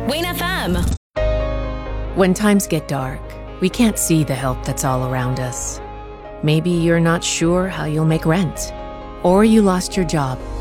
Wayne FM. When times get dark, we can't see the help that's all around us. Maybe you're not sure how you'll make rent, or you lost your job